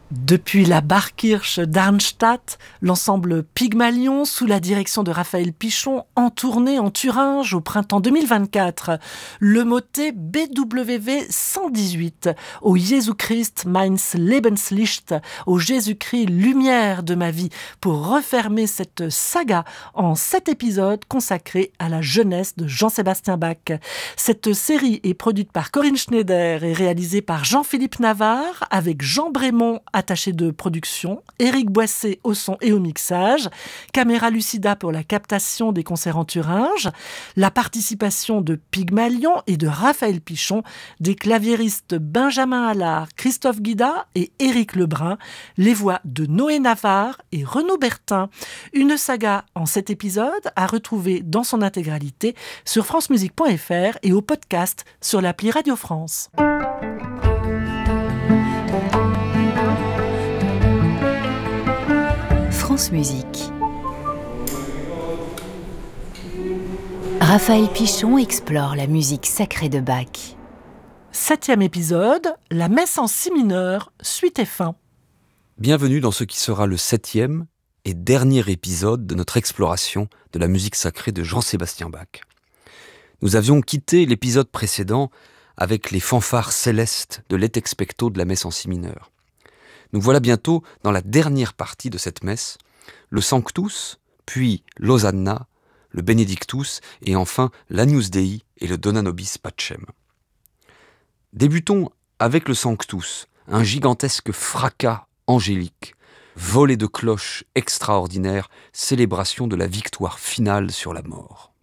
Depuis la Barkirche d'Arnstadt, l'ensemble Pygmalion, sous la direction de Raphaël Pichon, en tournée en Thuringe au printemps 2024. Le motet BWV 118, au Jésus Christ meines Lebenslicht, au Jésus-Christ lumière de ma vie, pour refermer cette saga en 7 épisodes consacrés à la jeunesse de Jean-Sébastien Bach. Cette série est produite par Corinne Schneider et réalisée par Jean-Philippe Navarre, avec Jean Brémond, attaché de production, Éric Boissé au son et au mixage, Caméra Lucida pour la captation des concerts en Thuringe, la participation de Pygmalion et de Raphaël Pichon, des claviéristes Benjamin Allard, Christophe Guida et Éric Lebrun, les voix de Noé Navarre et Renaud Bertin. Une saga en 7 épisodes à retrouver dans son intégralité sur francemusique.fr et au podcast sur l'appli Radio France. France Musique. Raphaël Pichon explore la musique sacrée de Bach. 7e épisode, la messe en si mineur, suite et fin. Bienvenue dans ce qui sera le 7e et dernier épisode de notre exploration de la musique sacrée de Jean-Sébastien Bach. Nous avions quitté l'épisode précédent avec les fanfares célestes de l'Et Expecto de la messe en si mineur. Nous voilà bientôt dans la dernière partie de cette messe, le Sanctus, puis l'Hosanna, le Benedictus et enfin l'Agnus Dei et le Dona Nobis Pacem. Débutons avec le Sanctus, un gigantesque fracas angélique, volée de cloches extraordinaires, célébration de la victoire finale sur la mort.